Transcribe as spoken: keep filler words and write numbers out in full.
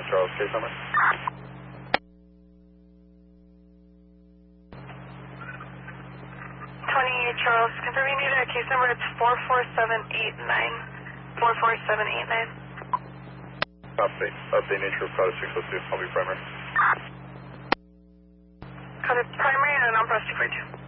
Charles, case number? twenty-eight Charles, confirming you that case number, it's four four seven eight nine. four four seven eight nine. Copy. Update nature of Code six oh two, I'll be primary. Code primary and I'm press two four two.